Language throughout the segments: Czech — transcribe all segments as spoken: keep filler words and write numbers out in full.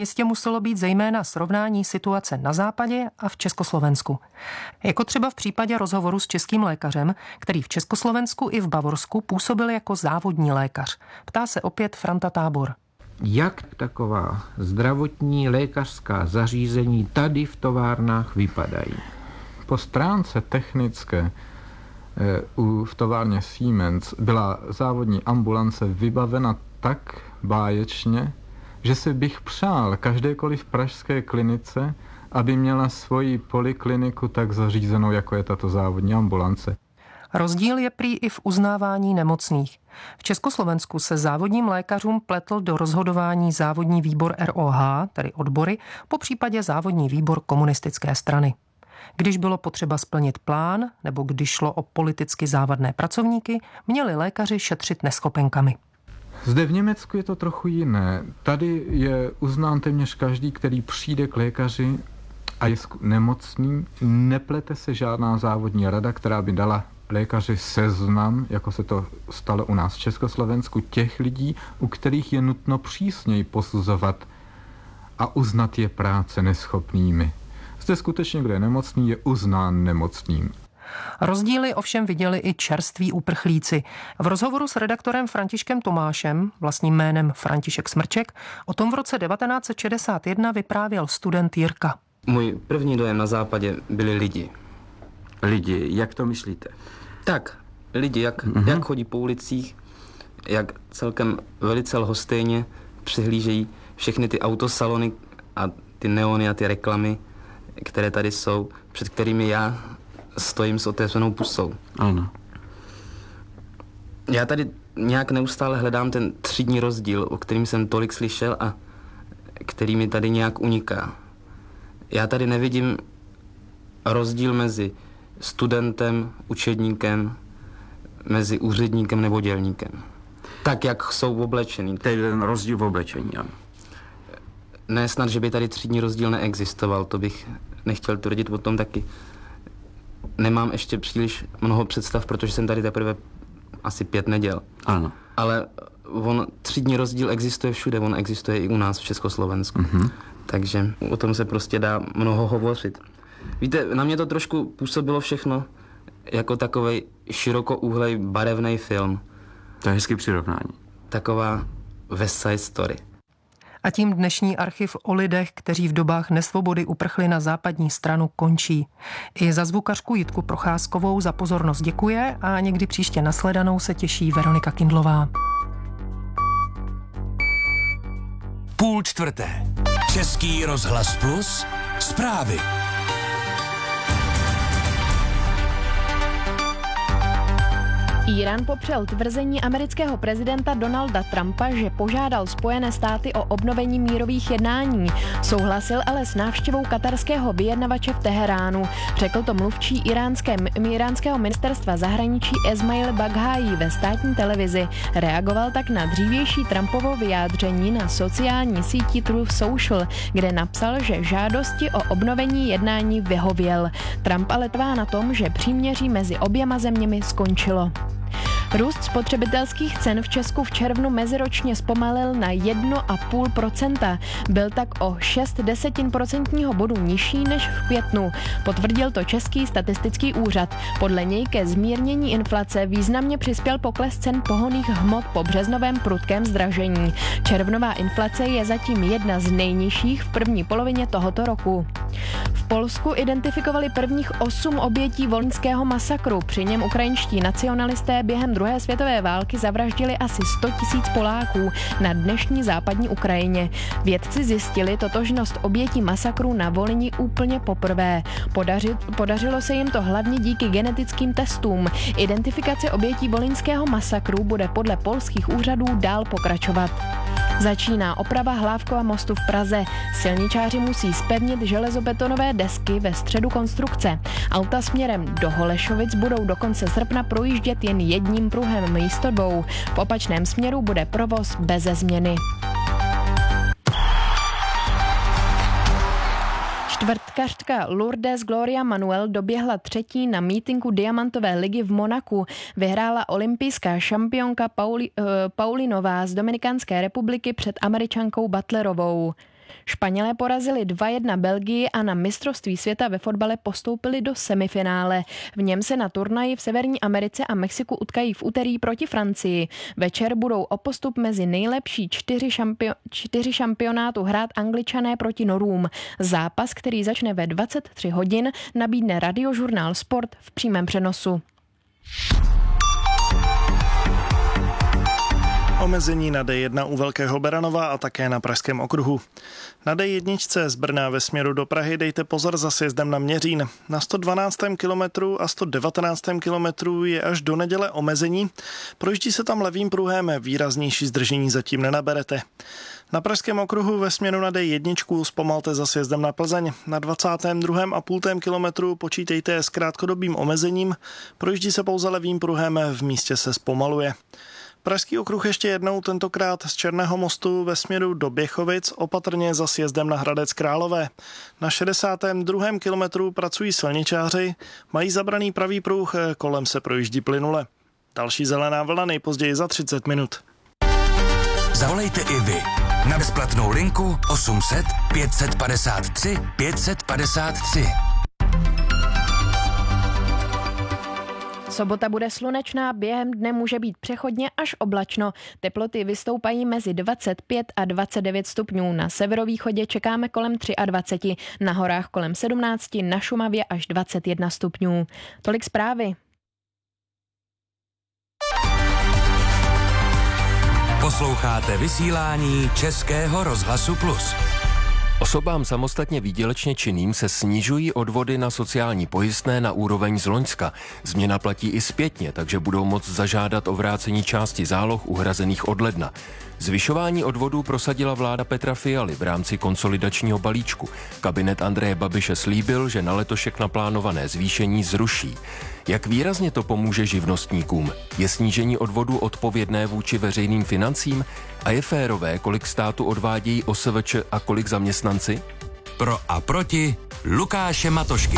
Jistě muselo být zejména srovnání situace na západě a v Československu. Jako třeba v případě rozhovoru s českým lékařem, který v Československu i v Bavorsku působil jako závodní lékař. Ptá se opět Franta Tábor. Jak taková zdravotní lékařská zařízení tady v továrnách vypadají? Po stránce technické v továrně Siemens byla závodní ambulance vybavena tak báječně, že si bych přál každékoliv pražské klinice, aby měla svoji polikliniku tak zařízenou, jako je tato závodní ambulance. Rozdíl je prý i v uznávání nemocných. V Československu se závodním lékařům pletl do rozhodování závodní výbor R O H, tedy odbory, po případě závodní výbor komunistické strany. Když bylo potřeba splnit plán, nebo když šlo o politicky závadné pracovníky, měli lékaři šetřit neschopenkami. Zde v Německu je to trochu jiné. Tady je uznán téměř každý, který přijde k lékaři a je nemocný. Neplete se žádná závodní rada, která by dala lékaři seznam, jako se to stalo u nás v Československu, těch lidí, u kterých je nutno přísněji posuzovat a uznat je práce neschopnými. Zde skutečně, kdo je nemocný, je uznán nemocným. Rozdíly ovšem viděli i čerství uprchlíci. V rozhovoru s redaktorem Františkem Tomášem, vlastním jménem František Smrček, o tom v roce devatenáct set šedesát jedna vyprávěl student Jirka. Můj první dojem na západě byli lidi. Lidi, jak to myslíte? Tak, lidi, jak, mm-hmm. jak chodí po ulicích, jak celkem velice lhostejně přihlížejí všechny ty autosalony a ty neony a ty reklamy, které tady jsou, před kterými já stojím s otevřenou pusou. Ano. Já tady nějak neustále hledám ten třídní rozdíl, o kterým jsem tolik slyšel a který mi tady nějak uniká. Já tady nevidím rozdíl mezi studentem, učedníkem, mezi úředníkem nebo dělníkem. Tak, jak jsou oblečený. To je ten rozdíl v oblečení, ano. Ne snad, že by tady třídní rozdíl neexistoval, to bych nechtěl tvrdit o tom taky. Nemám ještě příliš mnoho představ, protože jsem tady teprve asi pět neděl. Ano. Ale on, třídní rozdíl existuje všude, on existuje i u nás v Československu. Mm-hmm. Takže o tom se prostě dá mnoho hovořit. Víte, na mě to trošku působilo všechno jako takovej širokouhlej barevný film. To je hezký přirovnání. Taková West Side Story. A tím dnešní archiv o lidech, kteří v dobách nesvobody uprchli na západní stranu, končí. I za zvukařku Jitku Procházkovou za pozornost děkuje a někdy příště nasledanou se těší Veronika Kindlová. Půl čtvrté. Český rozhlas plus. Zprávy. Írán popřel tvrzení amerického prezidenta Donalda Trumpa, že požádal Spojené státy o obnovení mírových jednání. Souhlasil ale s návštěvou katarského vyjednavače v Teheránu. Řekl to mluvčí iránské, iránského ministerstva zahraničí Esmail Baghaí ve státní televizi. Reagoval tak na dřívější Trumpovo vyjádření na sociální síti Truth Social, kde napsal, že žádosti o obnovení jednání vyhověl. Trump ale trvá na tom, že příměří mezi oběma zeměmi skončilo. Růst spotřebitelských cen v Česku v červnu meziročně zpomalil na jedna celá pět procenta. Byl tak o šest desetin procentního bodu nižší než v květnu. Potvrdil to Český statistický úřad. Podle něj ke zmírnění inflace významně přispěl pokles cen pohonných hmot po březnovém prudkém zdražení. Červnová inflace je zatím jedna z nejnižších v první polovině tohoto roku. V Polsku identifikovali prvních osm obětí volyňského masakru. Při něm ukrajinští nacionalisté během druhé světové války zavraždili asi sto tisíc Poláků na dnešní západní Ukrajině. Vědci zjistili totožnost obětí masakru na Volyni úplně poprvé. Podaři, podařilo se jim to hlavně díky genetickým testům. Identifikace obětí volyňského masakru bude podle polských úřadů dál pokračovat. Začíná oprava Hlávkova mostu v Praze. Silničáři musí zpevnit železobetonové desky ve středu konstrukce. Auta směrem do Holešovic budou do konce srpna projíždět jen jedním pruhem místo dvou. V opačném směru bude provoz beze změny. Čtvrtkařka Lourdes Gloria Manuel doběhla třetí na mítinku Diamantové ligy v Monaku. Vyhrála olympijská šampionka Pauli, uh, Paulinová z Dominikánské republiky před Američankou Butlerovou. Španělé porazili dva jedna Belgii a na mistrovství světa ve fotbale postoupili do semifinále. V něm se na turnaji v Severní Americe a Mexiku utkají v úterý proti Francii. Večer budou o postup mezi nejlepší čtyři, šampio- čtyři šampionátu hrát Angličané proti Norům. Zápas, který začne ve dvacet tři hodin, nabídne Radiožurnál Sport v přímém přenosu. Omezení na D jedna u Velkého Beranova a také na Pražském okruhu. Na D jedna z Brna ve směru do Prahy dejte pozor za sjezdem na Měřín. Na sto dvanáctém kilometru a sto devatenáctém kilometru je až do neděle omezení. Projíždí se tam levým pruhem, výraznější zdržení zatím nenaberete. Na Pražském okruhu ve směru na D jedna zpomalte za sjezdem na Plzeň. Na dvacátém druhém a půl kilometru počítejte s krátkodobým omezením. Projíždí se pouze levým pruhem, v místě se zpomaluje. Pražský okruh ještě jednou, tentokrát z Černého mostu ve směru do Běchovic, opatrně za sjezdem na Hradec Králové. Na šedesátém druhém kilometru pracují silničáři, mají zabraný pravý pruh, kolem se projíždí plynule. Další zelená vlna nejpozději za třicet minut. Zavolejte i vy na bezplatnou linku osm set pět padesát tři pět padesát tři. Sobota bude slunečná, během dne může být přechodně až oblačno. Teploty vystoupají mezi dvacet pět a dvacet devět stupňů. Na severovýchodě čekáme kolem dvacet tři, na horách kolem sedmnáct, na Šumavě až dvacet jedna stupňů. Tolik zprávy. Posloucháte vysílání Českého rozhlasu Plus. Osobám samostatně výdělečně činným se snižují odvody na sociální pojistné na úroveň z loňska. Změna platí i zpětně, takže budou moct zažádat o vrácení části záloh uhrazených od ledna. Zvyšování odvodů prosadila vláda Petra Fialy v rámci konsolidačního balíčku. Kabinet Andreje Babiše slíbil, že na letošek naplánované zvýšení zruší. Jak výrazně to pomůže živnostníkům? Je snížení odvodů odpovědné vůči veřejným financím? A je férové, kolik státu odvádějí O S V Č a kolik zaměstnanci? Pro a proti Lukáše Matošky.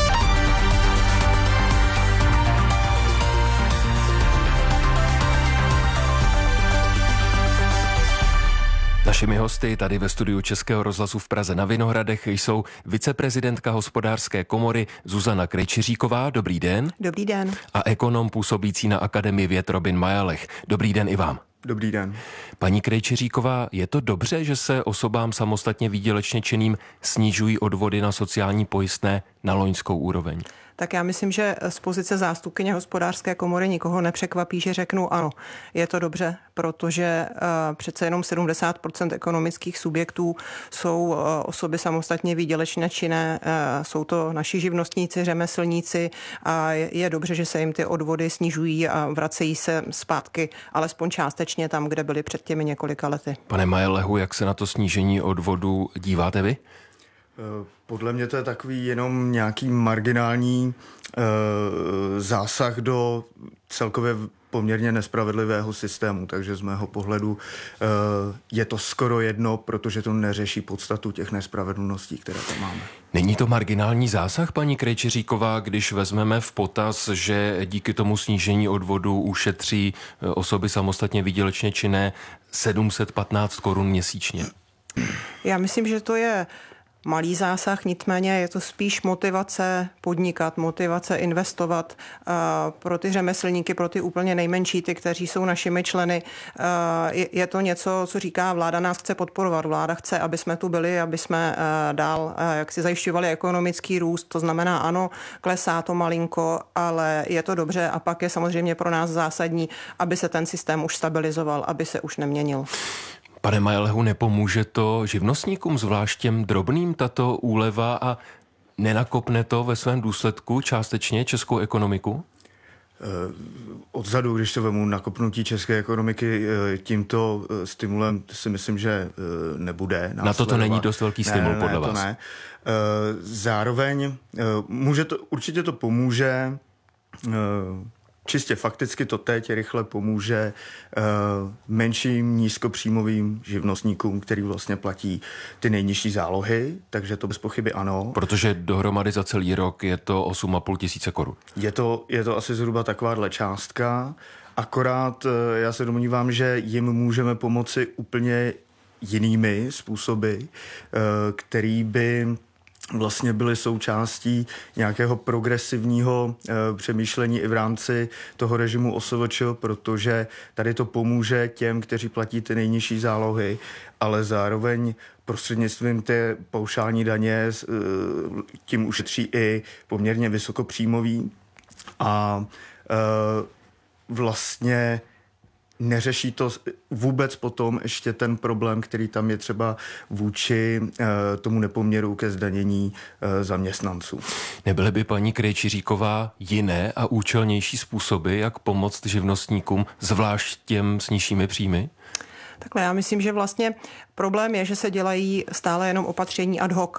Našimi hosty tady ve studiu Českého rozhlasu v Praze na Vinohradech jsou viceprezidentka Hospodářské komory Zuzana Krejčiříková. Dobrý den. Dobrý den. A ekonom působící na Akademii věd Robin Majalech. Dobrý den i vám. Dobrý den. Paní Krejčiříková, je to dobře, že se osobám samostatně výdělečně činným snižují odvody na sociální pojistné na loňskou úroveň? Tak já myslím, že z pozice zástupkyně Hospodářské komory nikoho nepřekvapí, že řeknu ano, je to dobře, protože uh, přece jenom sedmdesát procent ekonomických subjektů jsou uh, osoby samostatně výdělečně činné, uh, jsou to naši živnostníci, řemeslníci a je, je dobře, že se jim ty odvody snižují a vracejí se zpátky, alespoň částečně tam, kde byly před těmi několika lety. Pane Majelehu, jak se na to snížení odvodů díváte vy? Podle mě to je takový jenom nějaký marginální e, zásah do celkově poměrně nespravedlivého systému, takže z mého pohledu e, je to skoro jedno, protože to neřeší podstatu těch nespravedlností, které tam máme. Není to marginální zásah, paní Krejčiříková, když vezmeme v potaz, že díky tomu snížení odvodů ušetří osoby samostatně výdělečně činné sedm set patnáct korun měsíčně? Já myslím, že to je malý zásah, nicméně je to spíš motivace podnikat, motivace investovat pro ty řemeslníky, pro ty úplně nejmenší, ty, kteří jsou našimi členy. Je to něco, co říká vláda nás chce podporovat. Vláda chce, aby jsme tu byli, aby jsme dál jak si zajišťovali ekonomický růst. To znamená, ano, klesá to malinko, ale je to dobře a pak je samozřejmě pro nás zásadní, aby se ten systém už stabilizoval, aby se už neměnil. Pane Majelehu, nepomůže to živnostníkům, zvlášť těm drobným, tato úleva a nenakopne to ve svém důsledku částečně českou ekonomiku? Odzadu, když to vemu, nakopnutí české ekonomiky tímto stimulem si myslím, že nebude následovat. Na to to není dost velký stimul, ne, ne, podle vás? Ne. Zároveň může to, určitě to pomůže. Čistě fakticky to teď rychle pomůže uh, menším nízkopříjmovým živnostníkům, který vlastně platí ty nejnižší zálohy, takže to bez pochyby ano. Protože dohromady za celý rok je to osm a půl tisíce korun. Je to, je to asi zhruba takováhle částka, akorát uh, já se domnívám, že jim můžeme pomoci úplně jinými způsoby, který by vlastně byly součástí nějakého progresivního e, přemýšlení i v rámci toho režimu O S V Č, protože tady to pomůže těm, kteří platí ty nejnižší zálohy, ale zároveň prostřednictvím té paušální daně e, tím ušetří i poměrně vysokopříjmový a e, vlastně neřeší to vůbec potom ještě ten problém, který tam je třeba vůči e, tomu nepoměru ke zdanění e, zaměstnanců. Nebyly by, paní Krejčiříková, jiné a účelnější způsoby, jak pomoct živnostníkům, zvlášť těm s nižšími příjmy? Takhle, já myslím, že vlastně problém je, že se dělají stále jenom opatření ad hoc.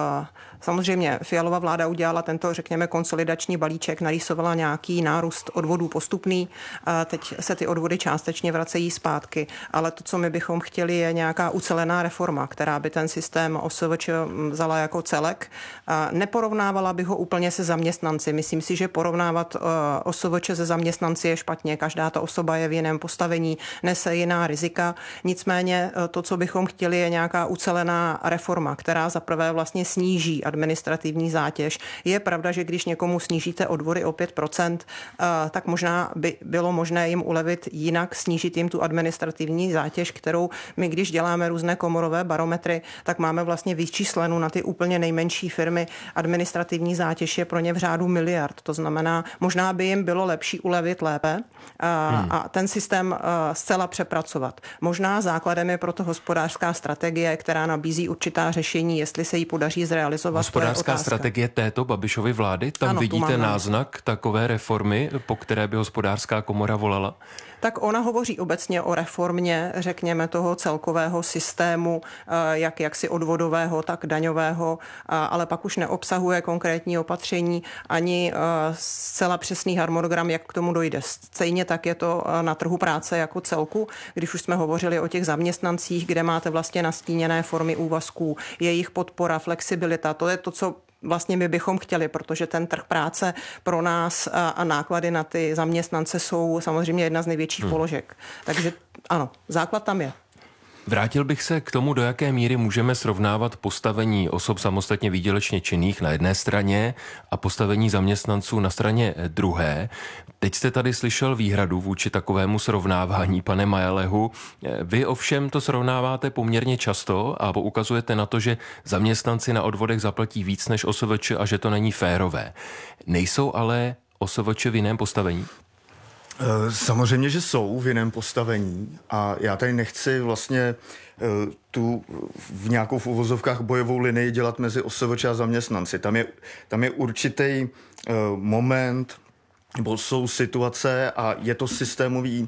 Samozřejmě Fialova vláda udělala tento, řekněme, konsolidační balíček, narýsovala nějaký nárůst odvodů postupný, teď se ty odvody částečně vracejí zpátky, ale to, co my bychom chtěli, je nějaká ucelená reforma, která by ten systém O S V Č vzala jako celek. Neporovnávala bych ho úplně se zaměstnanci. Myslím si, že porovnávat O S V Č se zaměstnanci je špatně. Každá ta osoba je v jiném postavení, nese jiná rizika. Nicméně to, co bychom chtěli, je nějaká ucelená reforma, která zaprvé vlastně sníží administrativní zátěž. Je pravda, že když někomu snížíte odvody o pět procent, tak možná by bylo možné jim ulevit jinak, snížit jim tu administrativní zátěž, kterou my, když děláme různé komorové barometry, tak máme vlastně vyčíslenou na ty úplně nejmenší firmy. Administrativní zátěž je pro ně v řádu miliard. To znamená, možná by jim bylo lepší ulevit lépe a, hmm. a ten systém zcela přepracovat. Možná základem je proto hospodářská strategie, která nabízí určitá řešení, jestli se jí podaří zrealizovat. Hospodářská strategie této Babišovy vlády? Tam ano, vidíte náznak takové reformy, po které by hospodářská komora volala? Tak ona hovoří obecně o reformě, řekněme, toho celkového systému, jak jaksi odvodového, tak daňového, ale pak už neobsahuje konkrétní opatření ani zcela přesný harmonogram, jak k tomu dojde. Stejně tak je to na trhu práce jako celku, když už jsme hovořili o těch zaměstnancích, kde máte vlastně nastíněné formy úvazků, jejich podpora, flexibilita, to je to, co vlastně my bychom chtěli, protože ten trh práce pro nás a, a náklady na ty zaměstnance jsou samozřejmě jedna z největších hmm. položek. Takže ano, základ tam je. Vrátil bych se k tomu, do jaké míry můžeme srovnávat postavení osob samostatně výdělečně činných na jedné straně a postavení zaměstnanců na straně druhé. Teď jste tady slyšel výhradu vůči takovému srovnávání, pane Majalehu. Vy ovšem to srovnáváte poměrně často a poukazujete na to, že zaměstnanci na odvodech zaplatí víc než O S V Č a že to není férové. Nejsou ale O S V Č v jiném postavení? Samozřejmě, že jsou v jiném postavení a já tady nechci vlastně tu v nějakou v uvozovkách bojovou linii dělat mezi O S V Č a zaměstnanci. Tam je, tam je určitý moment, nebo jsou situace a je to systémový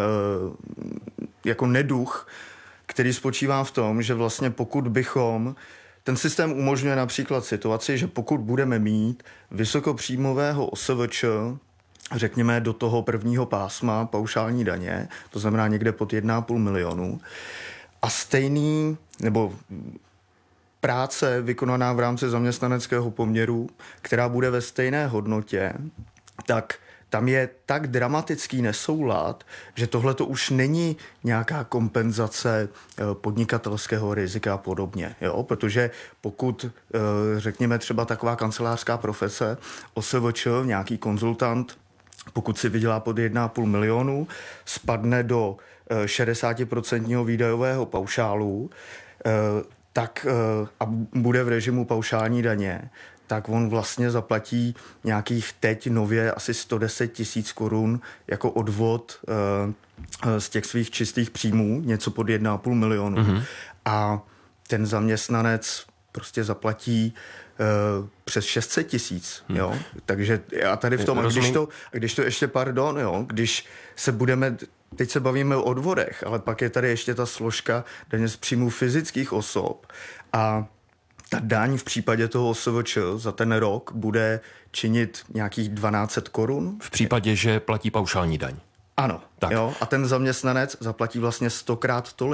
jako neduch, který spočívá v tom, že vlastně pokud bychom ten systém umožňuje například situaci, že pokud budeme mít vysokopříjmového O S V Č, řekněme do toho prvního pásma paušální daně, to znamená někde pod jedna a půl milionu, a stejný, nebo práce vykonaná v rámci zaměstnaneckého poměru, která bude ve stejné hodnotě, tak tam je tak dramatický nesoulad, že tohle to už není nějaká kompenzace podnikatelského rizika a podobně. Jo? Protože pokud, řekněme, třeba taková kancelářská profese, O S V Č, nějaký konzultant, pokud si vydělá pod jedna a půl milionu, spadne do šedesát procent výdajového paušálu, tak a bude v režimu paušální daně, tak on vlastně zaplatí nějakých teď nově asi sto deset tisíc korun jako odvod z těch svých čistých příjmů, něco pod jedna a půl milionu. Mm-hmm. A ten zaměstnanec prostě zaplatí uh, přes šest set tisíc, hmm. jo. Takže já tady v tom, a když to, když to ještě, pardon, jo, když se budeme, teď se bavíme o odvodech, ale pak je tady ještě ta složka daně z příjmů fyzických osob a ta daň v případě toho O S V Č za ten rok bude činit nějakých dvanáct set korun. V případě, že platí paušální daň. Ano, tak. Jo, a ten zaměstnanec zaplatí vlastně stokrát tolik.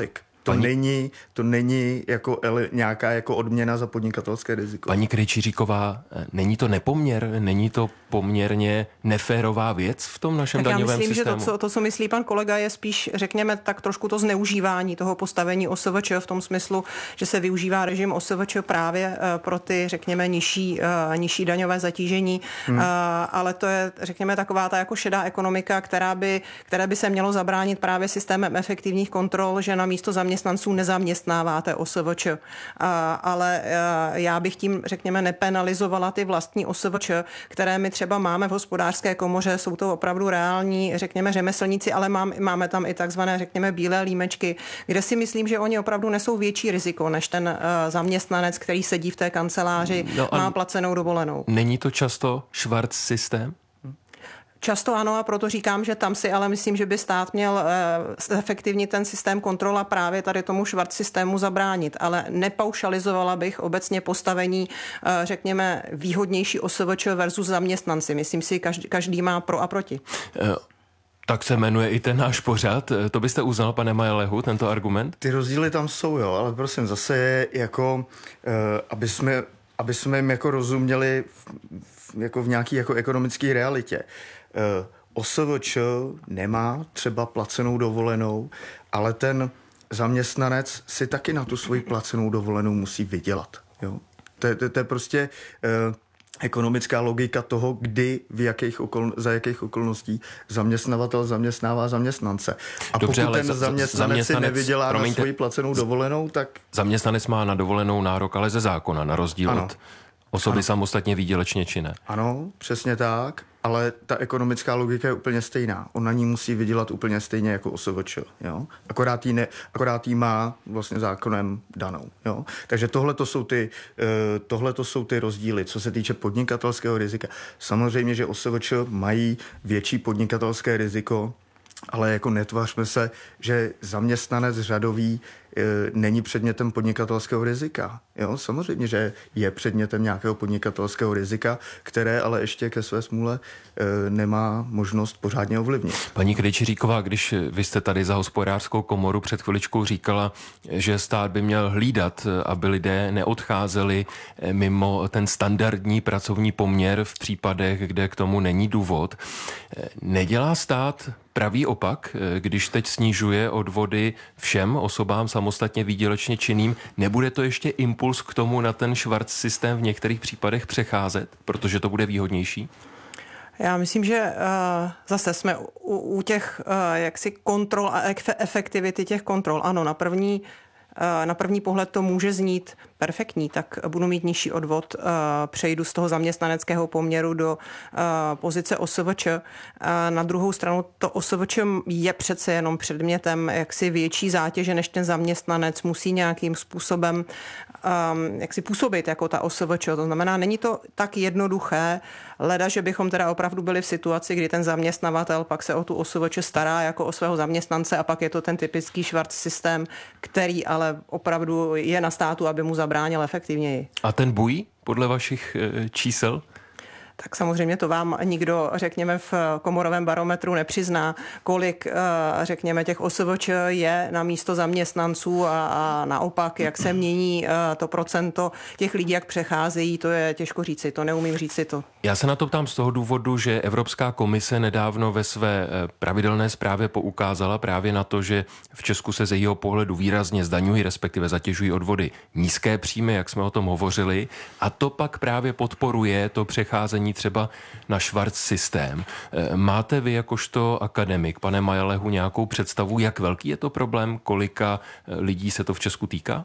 To Paní... není, to není jako ele, nějaká jako odměna za podnikatelské riziko. Paní Krejčíříková, není to nepoměr, není to poměrně neférová věc v tom našem tak daňovém já myslím, systému? že to co, to, co myslí pan kolega, je spíš, řekněme, tak trošku to zneužívání toho postavení O S V Č v tom smyslu, že se využívá režim O S V Č právě pro ty, řekněme, nižší, nižší daňové zatížení, hmm. ale to je, řekněme, taková ta jako šedá ekonomika, která by, které by se mělo zabránit právě systémem efektivních kontrol, že na místo zaměstnanců nezaměstnáváte O S V Č. Ale já bych tím, řekněme, nepenalizovala ty vlastní O S V Č, které my třeba máme v hospodářské komoře, jsou to opravdu reální, řekněme, řemeslníci, ale mám, máme tam i takzvané, řekněme, bílé límečky, kde si myslím, že oni opravdu nesou větší riziko než ten uh, zaměstnanec, který sedí v té kanceláři, no má placenou dovolenou. Není to často švarc systém? Často ano, a proto říkám, že tam si ale myslím, že by stát měl uh, efektivně ten systém kontrola právě tady tomu švart systému zabránit, ale nepaušalizovala bych obecně postavení, uh, řekněme, výhodnější O S V Č versus zaměstnanci. Myslím si, každý, každý má pro a proti. Uh. Tak se jmenuje i ten náš pořad. To byste uznal, pane Majelehu, tento argument? Ty rozdíly tam jsou, jo, ale prosím, zase je jako, uh, aby jsme, aby jsme jim jako rozuměli v, v, jako v nějaký jako ekonomické realitě. Uh, O S V Č nemá třeba placenou dovolenou, ale ten zaměstnanec si taky na tu svoji placenou dovolenou musí vydělat. Jo? To, to, to je prostě... Uh, ekonomická logika toho, kdy, v jakých okol, za jakých okolností zaměstnavatel zaměstnává zaměstnance. A Dobře, pokud ten za, zaměstnanec, zaměstnanec si nevydělá promiňte, na svoji placenou dovolenou, tak... Zaměstnanec má na dovolenou nárok, ale ze zákona, na rozdíl ano. od osoby ano. samostatně výdělečně činné. Ano, přesně tak, ale ta ekonomická logika je úplně stejná. On na ní musí vydělat úplně stejně jako O S V Č. Jo? Akorát, jí ne, akorát jí má vlastně zákonem danou. Jo? Takže tohle to jsou ty, tohle to jsou ty rozdíly, co se týče podnikatelského rizika. Samozřejmě, že O S V Č mají větší podnikatelské riziko, ale jako netvařme se, že zaměstnanec řadový e, není předmětem podnikatelského rizika. Jo? Samozřejmě, že je předmětem nějakého podnikatelského rizika, které ale ještě ke své smůle e, nemá možnost pořádně ovlivnit. Paní Krejčíříková, když vy jste tady za hospodářskou komoru před chviličkou říkala, že stát by měl hlídat, aby lidé neodcházeli mimo ten standardní pracovní poměr v případech, kde k tomu není důvod. Nedělá stát pravý opak, když teď snižuje odvody všem osobám samostatně výdělečně činným? Nebude to ještě impuls k tomu na ten švarc systém v některých případech přecházet, protože to bude výhodnější? Já myslím, že uh, zase jsme u, u těch uh, jaksi kontrol a efektivity těch kontrol. Ano, na první uh, na první pohled to může znít perfektní, tak budu mít nižší odvod, uh, přejdu z toho zaměstnaneckého poměru do uh, pozice O S V Č. Uh, na druhou stranu to O S V Č je přece jenom předmětem jaksi větší zátěže, než ten zaměstnanec musí nějakým způsobem um, jaksi působit jako ta O S V Č. To znamená, není to tak jednoduché, leda, že bychom teda opravdu byli v situaci, kdy ten zaměstnavatel pak se o tu O S V Č stará jako o svého zaměstnance a pak je to ten typický švarc systém, který ale opravdu je na státu, aby mu zabránil efektivněji. A ten bují podle vašich e, čísel? Tak samozřejmě to vám nikdo, řekněme, v komorovém barometru nepřizná, kolik, řekněme, těch O S V Č je na místo zaměstnanců a, a naopak, jak se mění to procento těch lidí, jak přecházejí, to je těžko říci, to neumím říci to. Já se na to ptám z toho důvodu, že Evropská komise nedávno ve své pravidelné zprávě poukázala právě na to, že v Česku se ze jejího pohledu výrazně zdaňují, respektive zatěžují odvody nízké příjmy, jak jsme o tom hovořili, a to pak právě podporuje to přecházení třeba na švarc systém. Máte vy jakožto akademik, pane Majelehu, nějakou představu, jak velký je to problém, kolika lidí se to v Česku týká?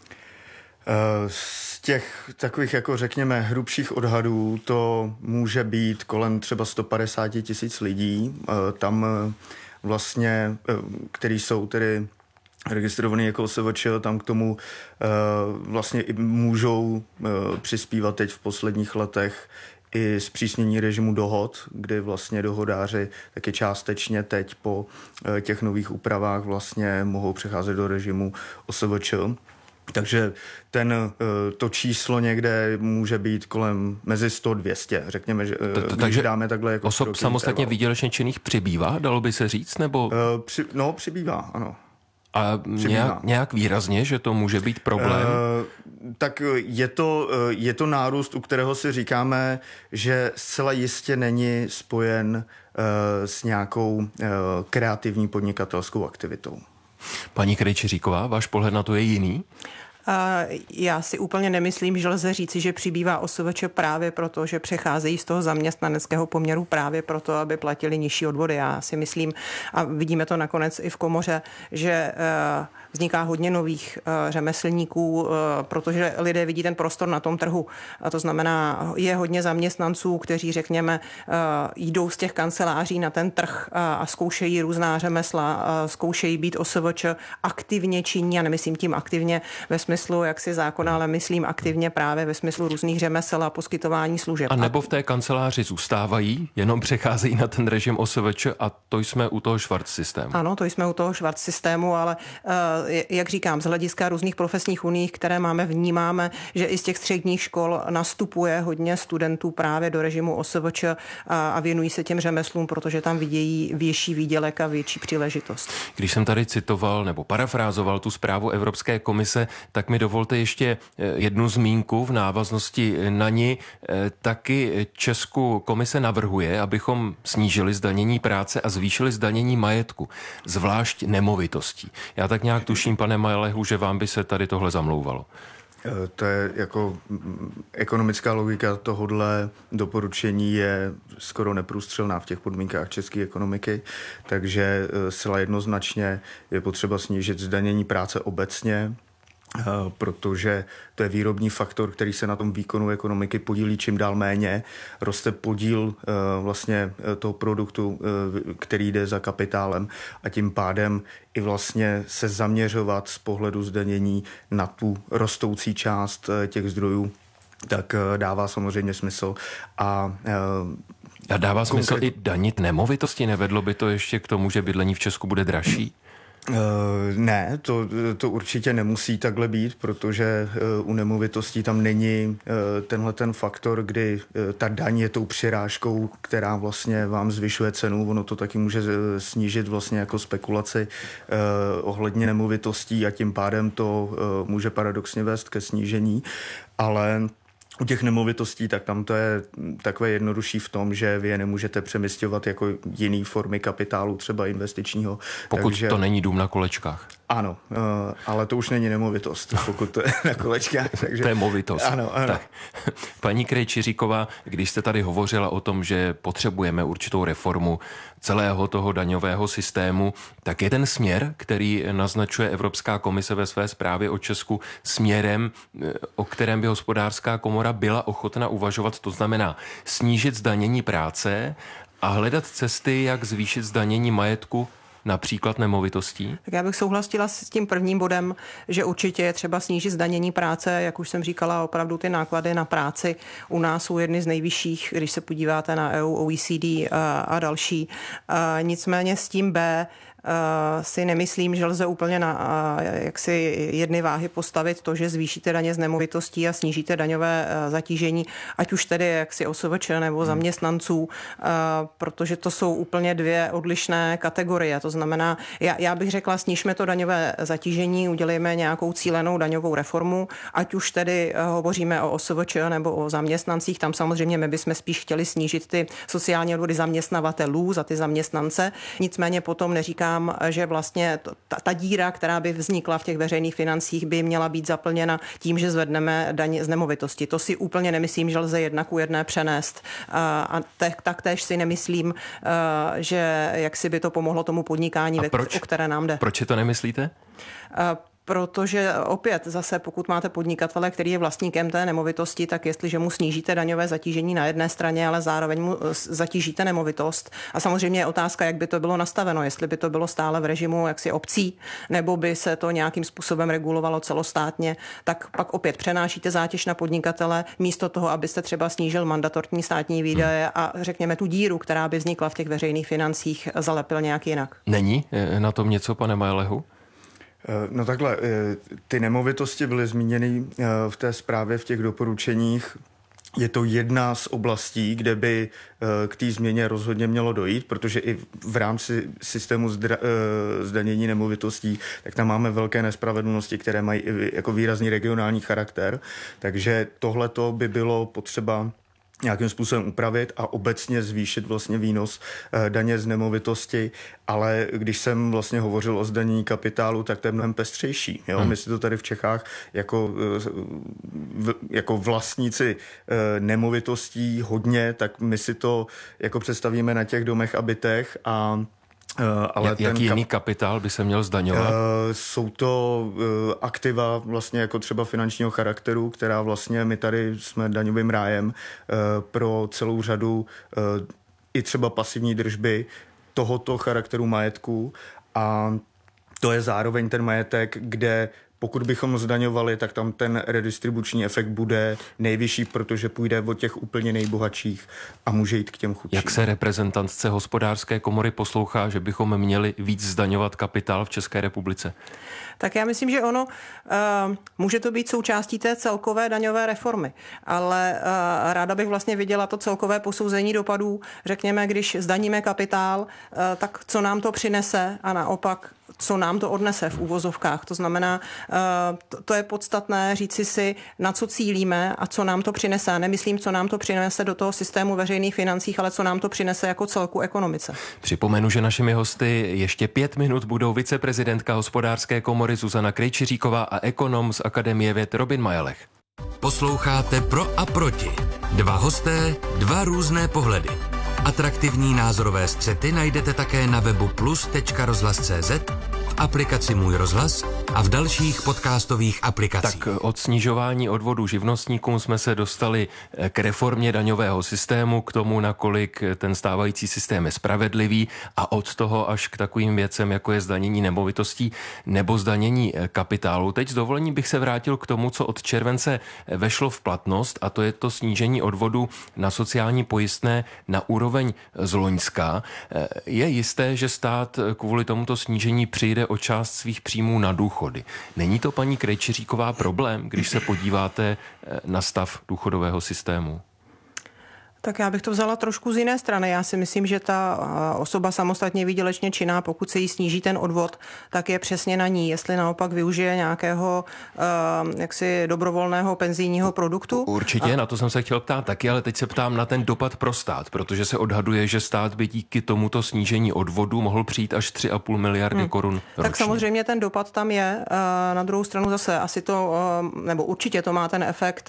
Z těch takových, jako řekněme, hrubších odhadů to může být kolem třeba sto padesát tisíc lidí. Tam vlastně, který jsou tedy registrovaný jako O S V Č, tam k tomu vlastně i můžou přispívat teď v posledních letech i zpřísnění režimu dohod, kdy vlastně dohodáři taky částečně teď po těch nových úpravách vlastně mohou přecházet do režimu O S V Č. Takže ten, to číslo někde může být kolem mezi sto a dvě stě, řekněme, že takže dáme takhle jako osob samostatně výdělečně činných přibývá, dalo by se říct, nebo? Při, no, přibývá, ano. A nějak, nějak výrazně, že to může být problém? Uh, tak je to, je to nárůst, u kterého si říkáme, že zcela jistě není spojen uh, s nějakou uh, kreativní podnikatelskou aktivitou. Paní Krejčiříková, váš pohled na to je jiný? Já si úplně nemyslím, že lze říci, že přibývá O S V Č právě proto, že přecházejí z toho zaměstnaneckého poměru právě proto, aby platili nižší odvody. Já si myslím, a vidíme to nakonec i v komoře, že vzniká hodně nových řemeslníků, protože lidé vidí ten prostor na tom trhu. A to znamená, je hodně zaměstnanců, kteří, řekněme, jdou z těch kanceláří na ten trh a zkoušejí různá řemesla, zkoušejí být O S V Č aktivně činní, a nemyslím tím aktivně ve smyslu jaksi zákona, ale myslím aktivně právě ve smyslu různých řemesel a poskytování služeb. A nebo v té kanceláři zůstávají, jenom přecházejí na ten režim O S V Č a to jsme u toho Schwarz systému. Ano, to jsme u toho Schwarz systému, ale jak říkám, z hlediska různých profesních uní, které máme, vnímáme, že i z těch středních škol nastupuje hodně studentů právě do režimu O S V Č a věnují se těm řemeslům, protože tam vidějí větší výdělek a větší příležitost. Když jsem tady citoval nebo parafrázoval tu zprávu Evropské komise, tak mi dovolte ještě jednu zmínku v návaznosti na ní. Taky Českou komise navrhuje, abychom snížili zdanění práce a zvýšili zdanění majetku, zvlášť nemovitostí. Já tak nějak tuším, pane Majlehu, že vám by se tady tohle zamlouvalo. To je jako ekonomická logika tohodle doporučení je skoro neprůstřelná v těch podmínkách české ekonomiky, takže zcela jednoznačně je potřeba snížit zdanění práce obecně, protože to je výrobní faktor, který se na tom výkonu ekonomiky podílí čím dál méně. Roste podíl vlastně toho produktu, který jde za kapitálem, a tím pádem i vlastně se zaměřovat z pohledu zdanění na tu rostoucí část těch zdrojů, tak dává samozřejmě smysl. A A dává smysl konkrét... i danit nemovitosti? Nevedlo by to ještě k tomu, že bydlení v Česku bude dražší? Uh, ne, to, to určitě nemusí takhle být, protože uh, u nemovitostí tam není uh, tenhle ten faktor, kdy uh, ta daň je tou přirážkou, která vlastně vám zvyšuje cenu. Ono to taky může snížit vlastně jako spekulaci uh, ohledně nemovitostí a tím pádem to uh, může paradoxně vést ke snížení, ale u těch nemovitostí, tak tam to je takové jednodušší v tom, že vy je nemůžete přemisťovat jako jiný formy kapitálu, třeba investičního. Pokud takže... to není dům na kolečkách. Ano, ale to už není nemovitost, pokud to je na kolečkách. Takže... To je movitost. Ano, ano. Tak. Paní Krejčiříková, když jste tady hovořila o tom, že potřebujeme určitou reformu celého toho daňového systému, tak je ten směr, který naznačuje Evropská komise ve své zprávě o Česku, směrem, o kterém by Hospodářská komora byla ochotna uvažovat, to znamená snížit zdanění práce a hledat cesty, jak zvýšit zdanění majetku, například nemovitostí? Tak já bych souhlasila s tím prvním bodem, že určitě je třeba snížit zdanění práce, jak už jsem říkala, opravdu ty náklady na práci u nás jsou jedny z nejvyšších, když se podíváte na E U, O E C D a, a další. A nicméně s tím B Uh, si nemyslím, že lze úplně na uh, jaksi jedny váhy postavit to, že zvýšíte daně z nemovitostí a snížíte daňové uh, zatížení, ať už tedy jaksi O S V Č nebo zaměstnanců, uh, protože to jsou úplně dvě odlišné kategorie. To znamená, já, já bych řekla, snížme to daňové zatížení, udělejme nějakou cílenou daňovou reformu, ať už tedy uh, hovoříme o O S V Č nebo o zaměstnancích, tam samozřejmě my bychom spíš chtěli snížit ty sociální odvody zaměstnavatelů za ty zaměstnance, nicméně potom neříká, že vlastně ta, ta díra, která by vznikla v těch veřejných financích, by měla být zaplněna tím, že zvedneme daň z nemovitosti. To si úplně nemyslím, že lze jedna ku jedné přenést. A, a te, taktéž si nemyslím, že jak si by to pomohlo tomu podnikání, proč? O které nám jde. Proč si to nemyslíte? A, Protože opět zase, pokud máte podnikatele, který je vlastníkem té nemovitosti, tak jestliže mu snížíte daňové zatížení na jedné straně, ale zároveň mu zatížíte nemovitost. A samozřejmě je otázka, jak by to bylo nastaveno, jestli by to bylo stále v režimu jaksi obcí, nebo by se to nějakým způsobem regulovalo celostátně, tak pak opět přenášíte zátěž na podnikatele, místo toho, abyste třeba snížil mandatorní státní výdaje a řekněme tu díru, která by vznikla v těch veřejných financích, zalepil nějak jinak. Není na tom něco, pane Majlehu? No takhle, ty nemovitosti byly zmíněny v té zprávě v těch doporučeních je to jedna z oblastí, kde by k té změně rozhodně mělo dojít, protože i v rámci systému zdra, zdanění nemovitostí, tak tam máme velké nespravedlnosti, které mají jako výrazný regionální charakter. Takže tohleto by bylo potřeba nějakým způsobem upravit a obecně zvýšit vlastně výnos daně z nemovitosti, ale když jsem vlastně hovořil o zdanění kapitálu, tak to je mnohem pestřejší. Jo? Hmm. My si to tady v Čechách jako, jako vlastníci nemovitostí hodně, tak my si to jako představíme na těch domech a bytech a Uh, ale Jak, jaký jiný kapitál by se měl zdaňovat? Uh, jsou to uh, aktiva vlastně jako třeba finančního charakteru, která vlastně my tady jsme daňovým rájem uh, pro celou řadu uh, i třeba pasivní držby tohoto charakteru majetku a to je zároveň ten majetek, kde pokud bychom zdaňovali, tak tam ten redistribuční efekt bude nejvyšší, protože půjde od těch úplně nejbohatších a může jít k těm chudším. Jak se reprezentantce Hospodářské komory poslouchá, že bychom měli víc zdaňovat kapitál v České republice? Tak já myslím, že ono uh, může to být součástí té celkové daňové reformy, ale uh, ráda bych vlastně viděla to celkové posouzení dopadů. Řekněme, když zdaníme kapitál, uh, tak co nám to přinese a naopak co nám to odnese v úvozovkách. To znamená, to, to je podstatné říci si, na co cílíme a co nám to přinese. Nemyslím, co nám to přinese do toho systému veřejných financích, ale co nám to přinese jako celku ekonomice. Připomenu, že našimi hosty ještě pět minut budou viceprezidentka Hospodářské komory Zuzana Krejčiříková a ekonom z Akademie věd Robin Majelech. Posloucháte Pro a proti. Dva hosté, dva různé pohledy. Atraktivní názorové střety najdete také na webu plus tečka rozhlas tečka cé zet, v aplikaci Můj rozhlas a v dalších podcastových aplikacích. Tak od snižování odvodů živnostníkům jsme se dostali k reformě daňového systému, k tomu, nakolik ten stávající systém je spravedlivý a od toho až k takovým věcem, jako je zdanění nemovitostí nebo zdanění kapitálu. Teď s dovolením bych se vrátil k tomu, co od července vešlo v platnost, a to je to snížení odvodu na sociální pojistné na úroveň z loňska. Je jisté, že stát kvůli tomuto snížení přijde o část svých příjmů na důchody. Není to, paní Krejčiříková, problém, když se podíváte na stav důchodového systému? Tak já bych to vzala trošku z jiné strany. Já si myslím, že ta osoba samostatně výdělečně činná, pokud se jí sníží ten odvod, tak je přesně na ní. Jestli naopak využije nějakého jaksi dobrovolného penzijního produktu. Určitě, a... na to jsem se chtěl ptát taky, ale teď se ptám na ten dopad pro stát, protože se odhaduje, že stát by díky tomuto snížení odvodu mohl přijít až tři a půl miliardy hmm. korun ročně. Tak samozřejmě ten dopad tam je. Na druhou stranu zase asi to, nebo určitě to má ten efekt,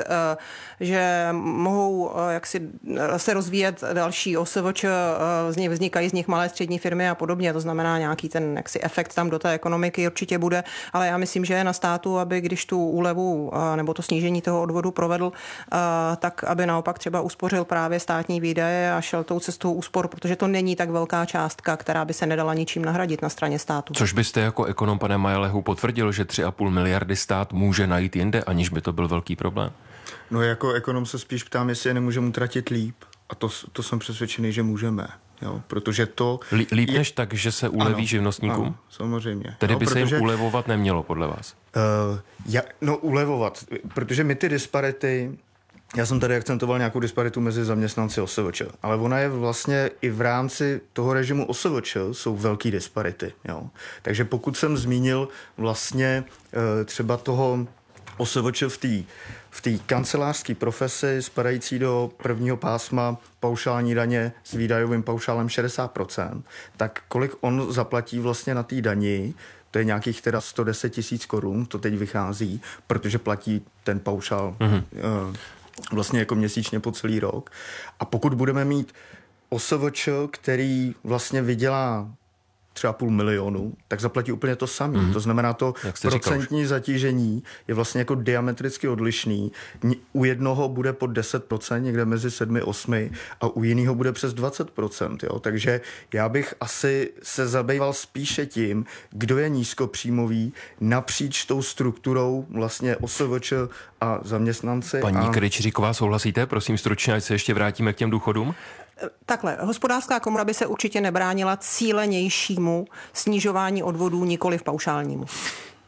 že mohou jaksi se rozvíjet další O S V Č, vznikají z nich malé střední firmy a podobně, to znamená nějaký ten jaksi efekt tam do té ekonomiky určitě bude, ale já myslím, že je na státu, aby když tu úlevu nebo to snížení toho odvodu provedl, tak aby naopak třeba uspořil právě státní výdaje a šel tou cestou úspor, protože to není tak velká částka, která by se nedala ničím nahradit na straně státu. Což byste jako ekonom, pane Majelehu, potvrdil, že tři a půl miliardy stát může najít jinde, aniž by to byl velký problém? No jako ekonom se spíš ptám, jestli je nemůžeme utratit líp. A to, to jsem přesvědčený, že můžeme. Jo? Protože to... Líp než je... tak, že se uleví ano, živnostníkům? Ano, samozřejmě. Tedy no, by protože, se jim ulevovat nemělo, podle vás? Uh, ja, no ulevovat, protože my ty disparity... Já jsem tady akcentoval nějakou disparitu mezi zaměstnanci O S V Č, ale ona je vlastně i v rámci toho režimu O S V Č jsou velký disparity. Jo? Takže pokud jsem zmínil vlastně uh, třeba toho O S V Č v té v té kancelářské profesi spadající do prvního pásma paušální daně s výdajovým paušálem šedesát procent, tak kolik on zaplatí vlastně na té dani, to je nějakých teda sto deset tisíc korun, to teď vychází, protože platí ten paušál mm-hmm. vlastně jako měsíčně po celý rok. A pokud budeme mít O S V Č, který vlastně vydělá třeba půl milionu, tak zaplatí úplně to samé. Mm-hmm. To znamená, to procentní zatížení je vlastně jako diametricky odlišný. U jednoho bude pod deset procent, někde mezi sedm a osm a u jiného bude přes dvacet procent. Jo? Takže já bych asi se zabýval spíše tím, kdo je nízkopříjmový napříč tou strukturou vlastně O S V Č a zaměstnanci. Paní a... Krejčiříková, souhlasíte? Prosím stručně, ať se ještě vrátíme k těm důchodům. Takhle, Hospodářská komora by se určitě nebránila cílenějšímu snižování odvodů, nikoli v paušálnímu.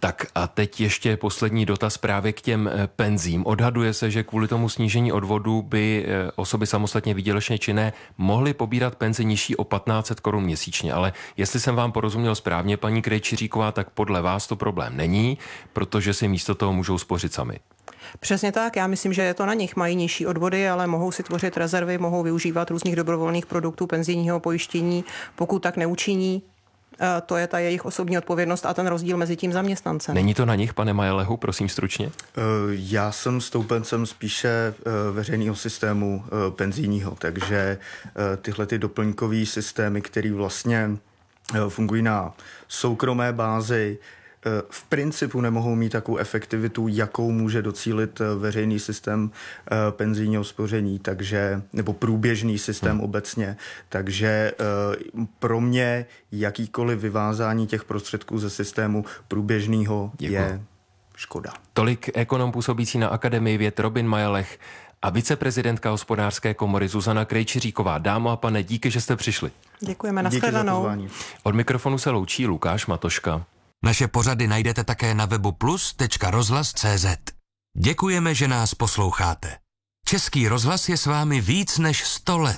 Tak a teď ještě poslední dotaz právě k těm penzím. Odhaduje se, že kvůli tomu snížení odvodů by osoby samostatně výdělečně činné mohly pobírat penzi nižší o patnáct set korun měsíčně. Ale jestli jsem vám porozuměl správně, paní Krejčiříková, tak podle vás to problém není, protože si místo toho můžou spořit sami. Přesně tak, já myslím, že je to na nich. Mají nižší odvody, ale mohou si tvořit rezervy, mohou využívat různých dobrovolných produktů penzijního pojištění. Pokud tak neučiní, to je ta jejich osobní odpovědnost a ten rozdíl mezi tím zaměstnancem. Není to na nich, pane Majelehu, prosím stručně? Já jsem stoupencem spíše veřejného systému penzijního, takže tyhle ty doplňkové systémy, které vlastně fungují na soukromé bázi, v principu nemohou mít takovou efektivitu, jakou může docílit veřejný systém penzijního spoření, takže, nebo průběžný systém hmm. obecně. Takže pro mě jakýkoliv vyvázání těch prostředků ze systému průběžného je škoda. Tolik ekonom působící na Akademii věd Robin Majelech a viceprezidentka Hospodářské komory Zuzana Krejčiříková. Dámo a pane, díky, že jste přišli. Děkujeme, nashledanou. Od mikrofonu se loučí Lukáš Matoška. Naše pořady najdete také na webu plus tečka rozhlas tečka cé zet. Děkujeme, že nás posloucháte. Český rozhlas je s vámi víc než sto let.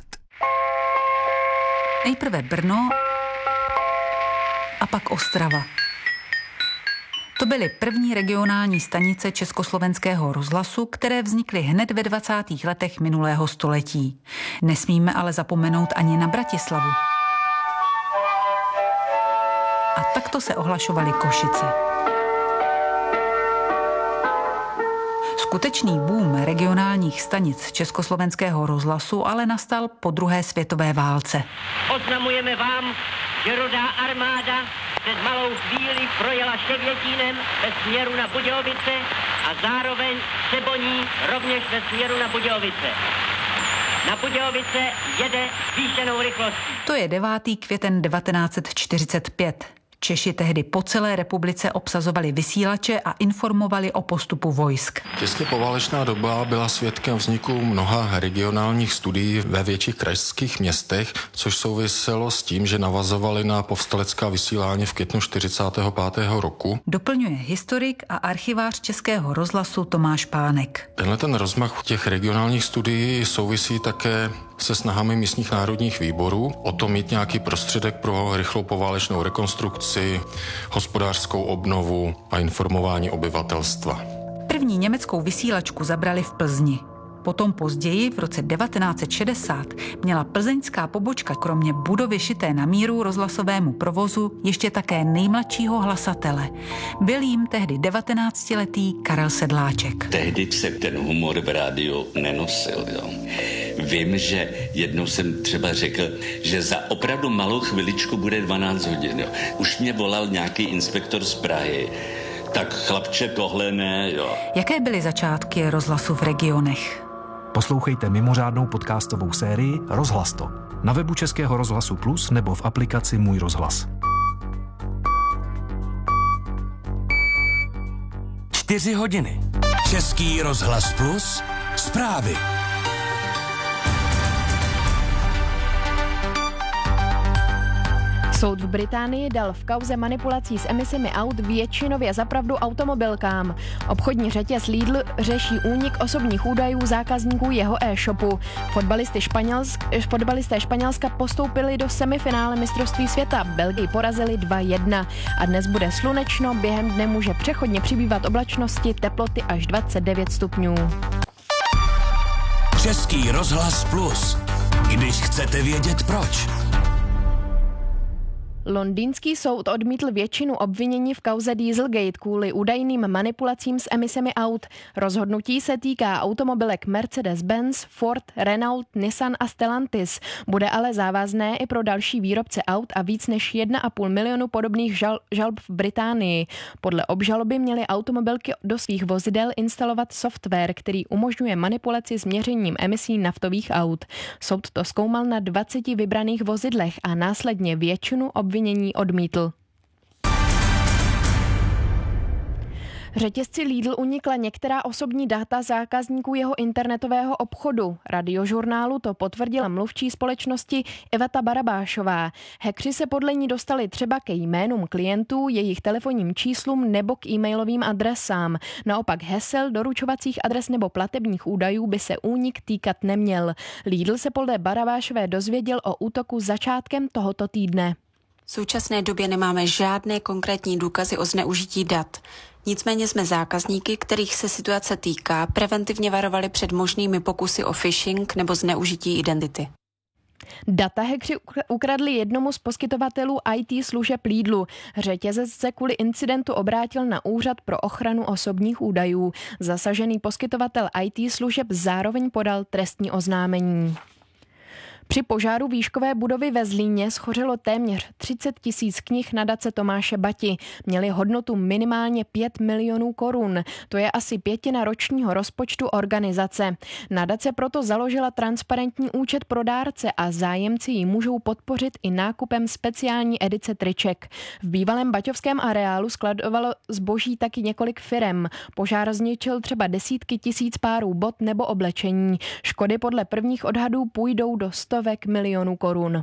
Nejprve Brno a pak Ostrava. To byly první regionální stanice Československého rozhlasu, které vznikly hned ve dvacátých letech minulého století. Nesmíme ale zapomenout ani na Bratislavu. A takto se ohlašovaly Košice. Skutečný boom regionálních stanic Československého rozhlasu ale nastal po druhé světové válce. Oznamujeme vám, že Rudá armáda před malou chvíli projela Štěvětínem ve směru na Budějovice a zároveň Třeboní rovněž ve směru na Budějovice. Na Budějovice jede zvýšenou rychlostí. To je devátý květen devatenáct set čtyřicet pět. Češi tehdy po celé republice obsazovali vysílače a informovali o postupu vojsk. Těsně poválečná doba byla svědkem vzniku mnoha regionálních studií ve větších krajských městech, což souviselo s tím, že navazovali na povstalecká vysílání v květnu čtyřicátého pátého roku. Doplňuje historik a archivář Českého rozhlasu Tomáš Pánek. Tenhle ten rozmach těch regionálních studií souvisí také se snahami místních národních výborů o to mít nějaký prostředek pro rychlou poválečnou rekonstrukci, hospodářskou obnovu a informování obyvatelstva. První německou vysílačku zabrali v Plzni. Potom později, v roce devatenáct set šedesát, měla plzeňská pobočka kromě budovy šité na míru rozhlasovému provozu ještě také nejmladšího hlasatele. Byl jim tehdy devatenáctiletý Karel Sedláček. Tehdy se ten humor v rádiu nenosil. Jo. Vím, že jednou jsem třeba řekl, že za opravdu malou chviličku bude dvanáct hodin. Jo. Už mě volal nějaký inspektor z Prahy. Tak chlapče, tohle ne, jo. Jaké byly začátky rozhlasu v regionech? Poslouchejte mimořádnou podcastovou sérii Rozhlas to na webu Českého rozhlasu Plus nebo v aplikaci Můj rozhlas. Čtyři hodiny. Český rozhlas Plus. Zprávy. Soud v Británii dal v kauze manipulací s emisemi aut většinově za pravdu automobilkám. Obchodní řetěz Lidl řeší únik osobních údajů zákazníků jeho e-shopu. Fotbalisty Španělsk, fotbalisté Španělska postoupili do semifinále mistrovství světa. Belgii porazili dva jedna. A dnes bude slunečno, během dne může přechodně přibývat oblačnosti, teploty až dvacet devět stupňů. Český rozhlas Plus. Když chcete vědět proč. Londýnský soud odmítl většinu obvinění v kauze Dieselgate kvůli údajným manipulacím s emisemi aut. Rozhodnutí se týká automobilek Mercedes-Benz, Ford, Renault, Nissan a Stellantis. Bude ale závazné i pro další výrobce aut a víc než jedna a půl milionu podobných žal- žalob v Británii. Podle obžaloby měly automobilky do svých vozidel instalovat software, který umožňuje manipulaci s měřením emisí naftových aut. Soud to zkoumal na dvaceti vybraných vozidlech a následně většinu obvinění odmítl. Řetězci Lidl unikla některá osobní data zákazníků jeho internetového obchodu. Radiožurnálu to potvrdila mluvčí společnosti Iveta Barabášová. Hackři se podle ní dostali třeba ke jménům klientů, jejich telefonním číslům nebo k e-mailovým adresám. Naopak hesel, doručovacích adres nebo platebních údajů by se únik týkat neměl. Lidl se podle Barabášové dozvěděl o útoku začátkem tohoto týdne. V současné době nemáme žádné konkrétní důkazy o zneužití dat. Nicméně jsme zákazníky, kterých se situace týká, preventivně varovali před možnými pokusy o phishing nebo zneužití identity. Data hackři ukradli jednomu z poskytovatelů í té služeb Lidlu. Řetězec se kvůli incidentu obrátil na Úřad pro ochranu osobních údajů. Zasažený poskytovatel í té služeb zároveň podal trestní oznámení. Při požáru výškové budovy ve Zlíně schořelo téměř třicet tisíc knih nadace Tomáše Bati. Měly hodnotu minimálně pět milionů korun. To je asi pětina ročního rozpočtu organizace. Nadace proto založila transparentní účet pro dárce a zájemci ji můžou podpořit i nákupem speciální edice triček. V bývalém baťovském areálu skladovalo zboží taky několik firem. Požár zničil třeba desítky tisíc párů bot nebo oblečení. Škody podle prvních odhadů půjdou do stovek milionů korun.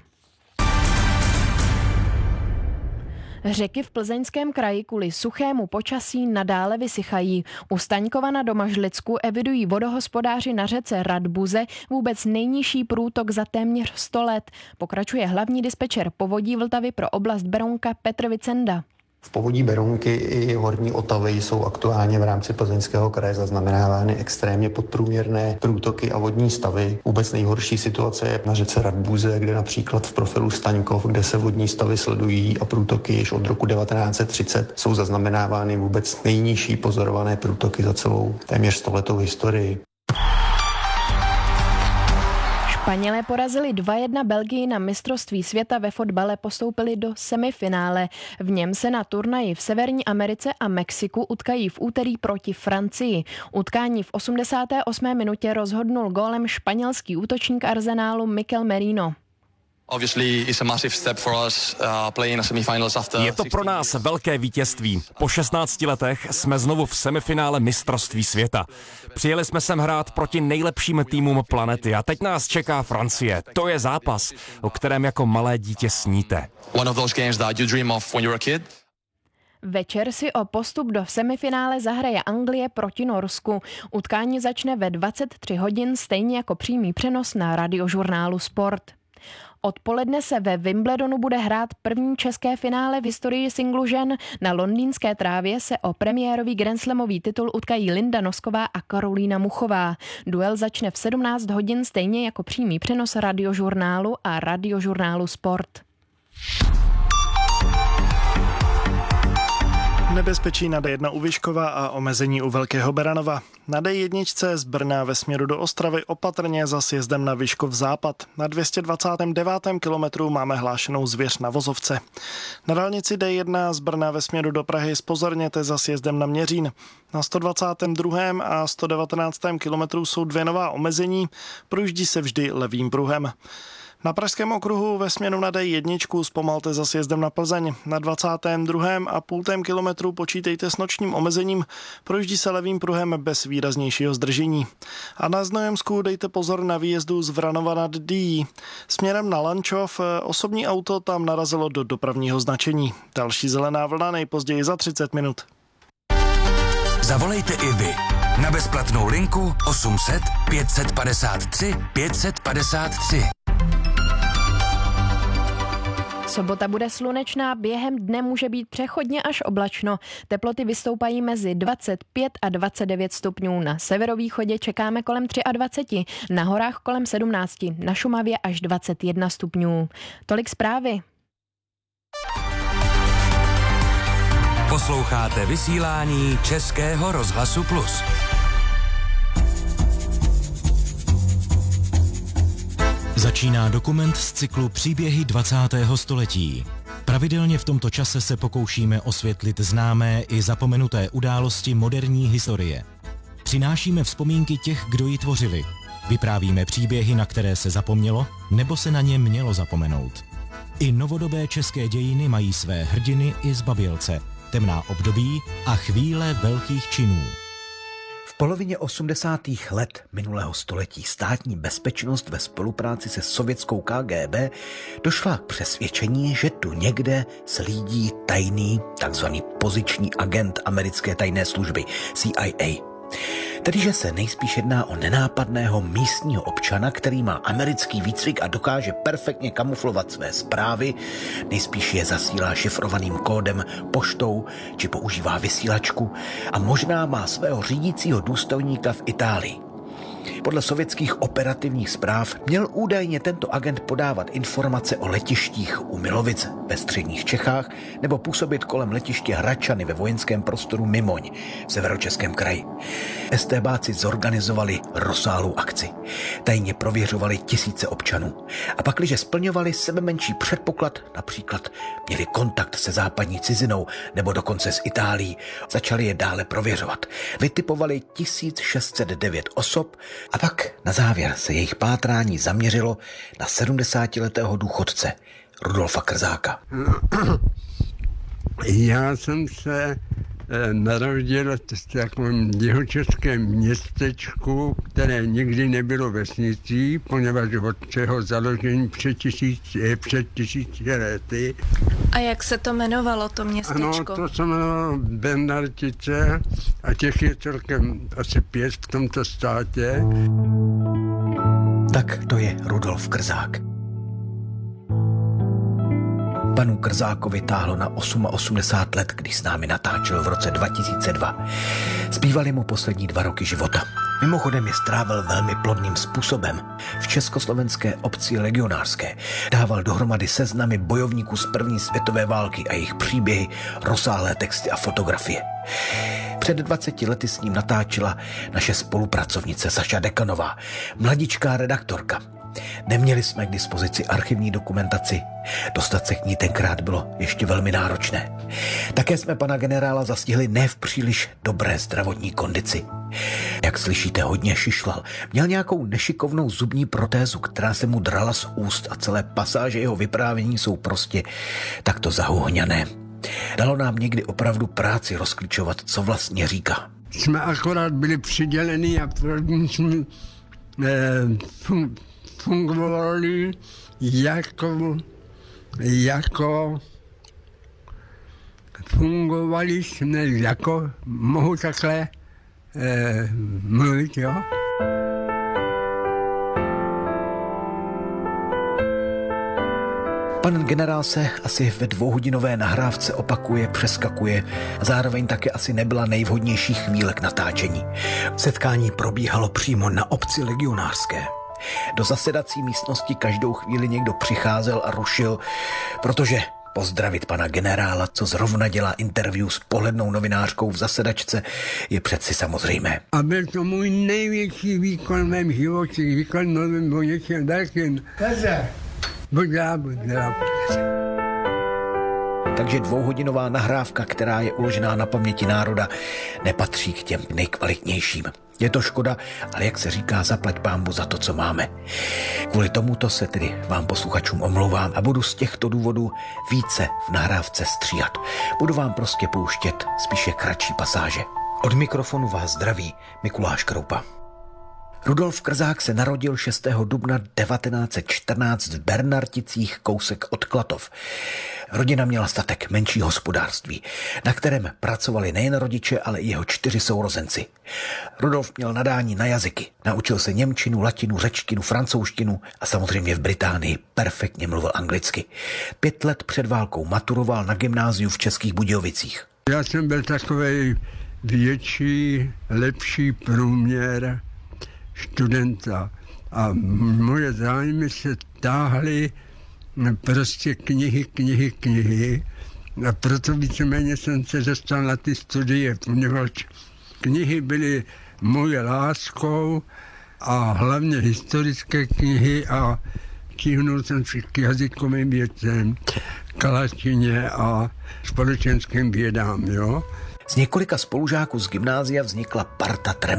Řeky v Plzeňském kraji kvůli suchému počasí nadále vysychají. U Staňkova na Domažlicku evidují vodohospodáři na řece Radbuze vůbec nejnižší průtok za téměř sto let. Pokračuje hlavní dispečer povodí Vltavy pro oblast Berounka Petr Vicenda. V povodí Berounky i Horní Otavy jsou aktuálně v rámci Plzeňského kraje zaznamenávány extrémně podprůměrné průtoky a vodní stavy. Vůbec nejhorší situace je na řece Radbuze, kde například v profilu Staňkov, kde se vodní stavy sledují a průtoky již od roku devatenáct set třicet jsou zaznamenávány vůbec nejnižší pozorované průtoky za celou téměř stoletou historii. Španělé porazili dva jedna Belgii na mistrovství světa ve fotbale, postoupili do semifinále. V něm se na turnaji v Severní Americe a Mexiku utkají v úterý proti Francii. Utkání v osmdesáté osmé minutě rozhodnul gólem španělský útočník Arsenálu Mikel Merino. Je to pro nás velké vítězství. Po šestnácti letech jsme znovu v semifinále mistrovství světa. Přijeli jsme sem hrát proti nejlepším týmům planety a teď nás čeká Francie. To je zápas, o kterém jako malé dítě sníte. Večer si o postup do semifinále zahraje Anglie proti Norsku. Utkání začne ve dvacet tři hodin, stejně jako přímý přenos na Radiožurnálu Sport. Odpoledne se ve Wimbledonu bude hrát první české finále v historii singlu žen. Na londýnské trávě se o premiérový grandslamový titul utkají Linda Nosková a Karolína Muchová. Duel začne v sedmnáct hodin, stejně jako přímý přenos Radiožurnálu a Radiožurnálu Sport. Nebezpečí na D jedna u Vyškova a omezení u Velkého Beranova. Na D jedna z Brna ve směru do Ostravy opatrně za sjezdem na Vyškov západ. Na dvě stě dvacátém devátém kilometru máme hlášenou zvěř na vozovce. Na dálnici D jedna z Brna ve směru do Prahy zpozorněte za sjezdem na Měřín. Na sto dvacátém druhém a sto devatenáctém kilometru jsou dvě nová omezení, projíždí se vždy levým pruhem. Na Pražském okruhu ve směru na D jedna zpomalte za sjezdem na Plzeň. Na dvacátém druhém a půltém kilometru počítejte s nočním omezením, projíždí se levým pruhem bez výraznějšího zdržení. A na Znojemsku dejte pozor na výjezdu z Vranova nad Dyjí. Směrem na Lančov osobní auto tam narazilo do dopravního značení. Další zelená vlna nejpozději za třicet minut. Zavolejte i vy na bezplatnou linku osm set pět set padesát tři pět set padesát tři. Sobota bude slunečná, během dne může být přechodně až oblačno. Teploty vystoupají mezi dvacet pět a dvacet devět stupňů. Na severovýchodě čekáme kolem dvacet tři, na horách kolem sedmnáct, na Šumavě až dvacet jedna stupňů. Tolik zprávy. Posloucháte vysílání Českého rozhlasu Plus. Začíná dokument z cyklu Příběhy dvacátého století. Pravidelně v tomto čase se pokoušíme osvětlit známé i zapomenuté události moderní historie. Přinášíme vzpomínky těch, kdo ji tvořili. Vyprávíme příběhy, na které se zapomnělo, nebo se na ně mělo zapomenout. I novodobé české dějiny mají své hrdiny i zbabělce. temná období a chvíle velkých činů. V polovině osmdesátých let minulého století státní bezpečnost ve spolupráci se sovětskou K G B došla k přesvědčení, že tu někde slídí tajný, takzvaný poziční agent americké tajné služby C I A. Tedy, že se nejspíš jedná o nenápadného místního občana, který má americký výcvik a dokáže perfektně kamuflovat své zprávy, nejspíš je zasílá šifrovaným kódem, poštou či používá vysílačku a možná má svého řídícího důstojníka v Itálii. Podle sovětských operativních zpráv měl údajně tento agent podávat informace o letištích u Milovic ve středních Čechách nebo působit kolem letiště Hradčany ve vojenském prostoru Mimoň v severočeském kraji. STBáci zorganizovali rozsáhlou akci. Tajně prověřovali tisíce občanů. A pakliže splňovali sebemenší předpoklad, například měli kontakt se západní cizinou nebo dokonce s Itálií, začali je dále prověřovat. Vytipovali tisíc šest set devět osob a pak na závěr se jejich pátrání zaměřilo na sedmdesátiletého důchodce Rudolfa Krzáka. Já jsem se narodil v takovém jihočeském městečku, které nikdy nebylo vesnicí, poněvadž od čeho založení před, tisíc, před tisíci lety. A jak se to jmenovalo, to městečko? Ano, to se jmenovalo Bernartice a těch je celkem asi pět v tomto státě. Tak to je Rudolf Krzák. Panu Krzákovi táhlo na osmdesát osm let, když s námi natáčel v roce dva tisíce dva. Zbývaly mu poslední dva roky života. Mimochodem je strávil velmi plodným způsobem. V československé obci legionářské dával dohromady seznamy bojovníků z první světové války a jejich příběhy, rozsáhlé texty a fotografie. Před dvaceti lety s ním natáčela naše spolupracovnice Saša Dekanová, mladičká redaktorka. Neměli jsme k dispozici archivní dokumentaci. Dostat se k ní tenkrát bylo ještě velmi náročné. Také jsme pana generála zastihli ne v příliš dobré zdravotní kondici. Jak slyšíte, hodně šišlal. Měl nějakou nešikovnou zubní protézu, která se mu drala z úst a celé pasáže jeho vyprávění jsou prostě takto zahuhňané. Dalo nám někdy opravdu práci rozklíčovat, co vlastně říká. Jsme akorát byli přiděleni a první jsme eh, fungovali jako, jako fungovali jsme jako, mohu takhle eh, mluvit, jo? Pan generál se asi ve dvouhodinové nahrávce opakuje, přeskakuje a zároveň také asi nebyla nejvhodnější chvíle k natáčení. Setkání probíhalo přímo na obci legionářské. Do zasedací místnosti každou chvíli někdo přicházel a rušil, protože pozdravit pana generála, co zrovna dělá interview s pohlednou novinářkou v zasedačce, je přeci samozřejmé. A byl to můj největší výkon v mém životě, výkon mluvím o něčem velkým. Buďá, buďá. Takže dvouhodinová nahrávka, která je uložená na paměti národa, nepatří k těm nejkvalitnějším. Je to škoda, ale jak se říká, zaplať pánbu za to, co máme. Kvůli tomuto se tedy vám posluchačům omlouvám a budu z těchto důvodů více v nahrávce stříhat. Budu vám prostě pouštět spíše kratší pasáže. Od mikrofonu vás zdraví Mikuláš Kroupa. Rudolf Krzák se narodil šestého dubna devatenáct set čtrnáct v Bernarticích, kousek od Klatov. Rodina měla statek, menší hospodářství, na kterém pracovali nejen rodiče, ale i jeho čtyři sourozenci. Rudolf měl nadání na jazyky. Naučil se němčinu, latinu, řečtinu, francouzštinu a samozřejmě v Británii perfektně mluvil anglicky. Pět let před válkou maturoval na gymnáziu v Českých Budějovicích. Já jsem byl takovej větší, lepší průměr studenta a moje zájmy se táhly prostě knihy, knihy, knihy a proto víceméně jsem se dostal na ty studie, poněvadž knihy byly moje láskou a hlavně historické knihy a tíhnul jsem se k jazykovým věcem, k latině a společenským vědám, jo. Z několika spolužáků z gymnázia vznikla parta trampů.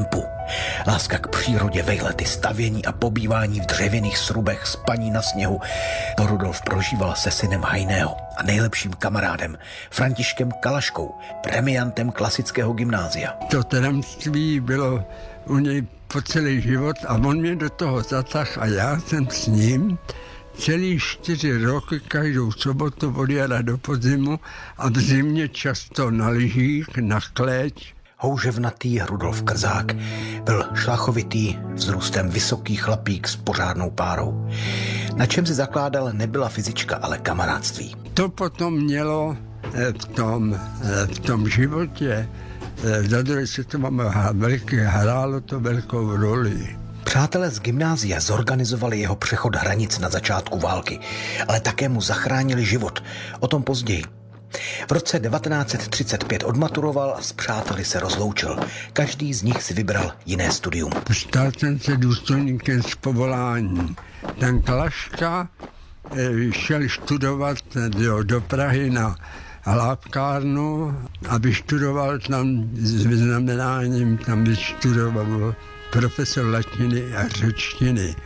Láska k přírodě, vejlety, stavění a pobývání v dřevěných srubech, spaní na sněhu. To Rudolf prožíval se synem Hajného a nejlepším kamarádem Františkem Kalaškou, premiantem klasického gymnázia. To tajemství bylo u něj po celý život a on mě do toho zatáhl a já jsem s ním celý čtyři roky každou sobotu odjela do podzimu a v zimě často na lyžích, na kleť. Houževnatý Rudolf Krzák byl šlachovitý, vzrůstem vysoký chlapík s pořádnou párou. Na čem si zakládal nebyla fyzička, ale kamarádství. To potom mělo v tom, v tom životě za druhé světové války hrálo to velkou roli. Přátelé z gymnázia zorganizovali jeho přechod hranic na začátku války, ale také mu zachránili život. O tom později. V roce devatenáct set třicet pět odmaturoval a s přáteli se rozloučil. Každý z nich si vybral jiné studium. Stal jsem se důstojníkem z povolání. Ten Kalaška šel studovat do, do Prahy na Hlábkárnu a vyštudoval tam s vyznamenáním, tam vyštudoval profesor latiny a řečtiny.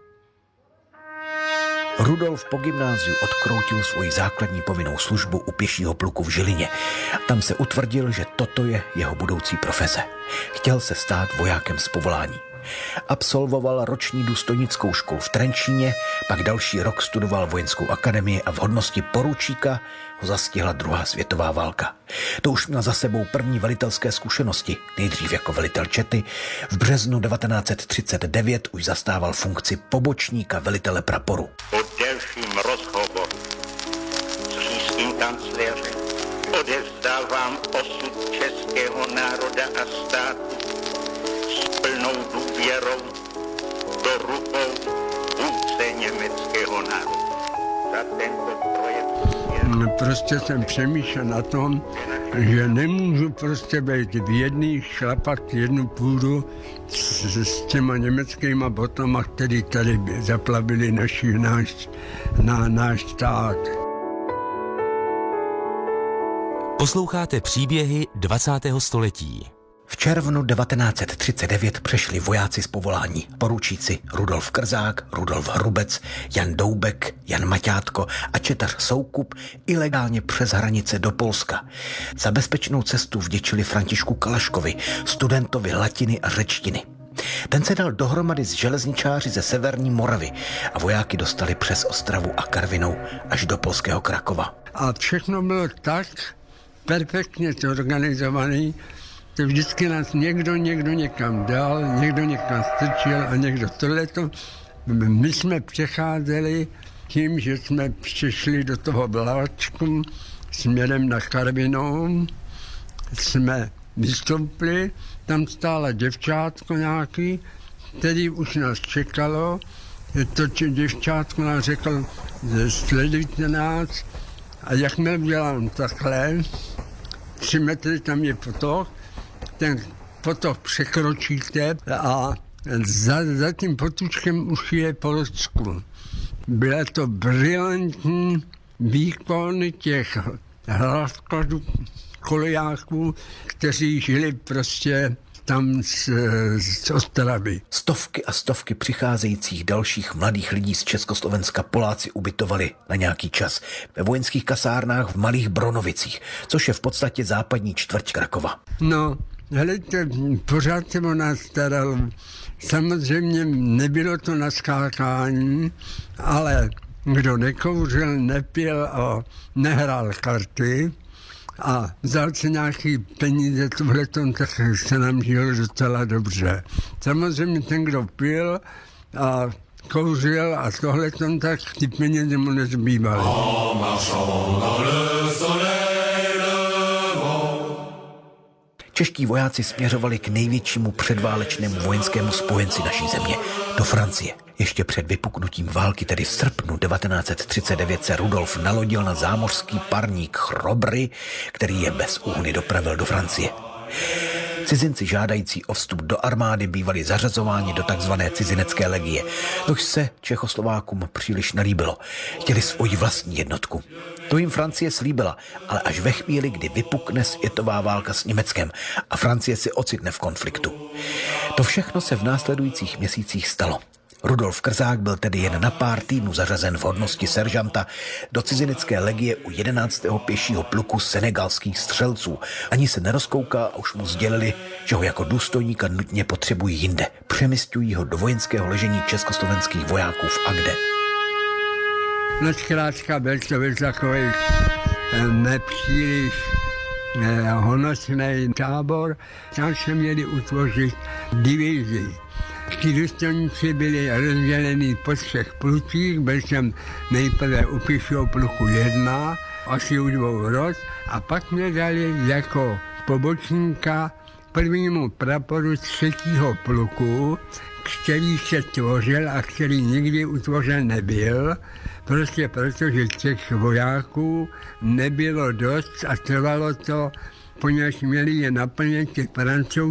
Rudolf po gymnáziu odkroutil svoji základní povinnou službu u pěšího pluku v Žilině. Tam se utvrdil, že toto je jeho budoucí profese. Chtěl se stát vojákem z povolání. Absolvoval roční důstojnickou školu v Trenčíně, pak další rok studoval vojenskou akademii a v hodnosti poručíka ho zastihla druhá světová válka. To už měl za sebou první velitelské zkušenosti, nejdřív jako velitel čety. V březnu devatenáct set třicet devět už zastával funkci pobočníka velitele praporu. Po delším rozhovoru s říšským kancléřem odevzdávám osud českého národa a státu s plnou důvěrou do rukou vůdce německého národa. Za tento projekt prostě jsem přemýšlel na tom, že nemůžu prostě být v jedný šlapat jednu půdu s, s těma německýma botama, který tady zaplavili naši, náš, na, náš stát. Posloucháte příběhy dvacátého století. V červnu devatenáct set třicet devět přešli vojáci z povolání. Poručíci Rudolf Krzák, Rudolf Hrubec, Jan Doubek, Jan Maťátko a četař Soukup ilegálně přes hranice do Polska. Za bezpečnou cestu vděčili Františku Kalaškovi, studentovi latiny a řečtiny. Ten se dal dohromady s železničáři ze severní Moravy a vojáky dostali přes Ostravu a Karvinou až do polského Krakova. A všechno bylo tak perfektně zorganizovaný, to vždycky nás někdo, někdo někam dal, někdo někam strčil a někdo tohleto. My jsme přecházeli tím, že jsme přišli do toho vláčku směrem na Karvinou, jsme vystoupili, tam stála děvčátko nějaký, který už nás čekalo. To děvčátko nás řekl, sledujte nás a jakmile udělám takhle, tři metry tam je potok, ten potok překročíte a za, za tím potůčkem už je Polsku. Byla to brilantní výkon těch hlavkladů kolejáků, kteří žili prostě tam z, z Ostravy. Stovky a stovky přicházejících dalších mladých lidí z Československa Poláci ubytovali na nějaký čas ve vojenských kasárnách v Malých Bronovicích, což je v podstatě západní čtvrť Krakova. No, helejte, pořád se o nás staral. Samozřejmě nebylo to na skákání, ale kdo nekouřil, nepil a nehrál karty a vzal si nějaký peníze tohletom, tak se nám žilo docela dobře. Samozřejmě ten, kdo pil a kouřil a tohletom, tak ty peníze mu nezbývaly. Čeští vojáci směřovali k největšímu předválečnému vojenskému spojenci naší země, do Francie. Ještě před vypuknutím války, tedy v srpnu devatenáct set třicet devět, se Rudolf nalodil na zámořský parník Chrobry, který je bez úhony dopravil do Francie. Cizinci žádající o vstup do armády bývali zařazováni do takzvané cizinecké legie, což se Čechoslovákům příliš nelíbilo. Chtěli svoji vlastní jednotku. To jim Francie slíbila, ale až ve chvíli, kdy vypukne světová válka s Německem a Francie si ocitne v konfliktu. To všechno se v následujících měsících stalo. Rudolf Krzák byl tedy jen na pár týdnů zařazen v hodnosti seržanta do cizinecké legie u jedenáctého pěšího pluku senegalských střelců. Ani se nerozkouká a už mu sdělili, že ho jako důstojníka nutně potřebují jinde. Přemysťují ho do vojenského ležení československých vojáků v Agde. No zkrátka byl to byl takový nepříliš honosný tábor. Tam se měli utvořit divizi. Ti důstojníci byli rozděleni po třech plucích, byl jsem nejprve u pěšího pluku jedna, asi u dvou rod, a pak mě dali jako pobočníka prvnímu praporu třetího pluku, který se tvořil a který nikdy utvořen nebyl, prostě protože těch vojáků nebylo dost a trvalo to, poněvadž měli je naplnit těch Francouzů.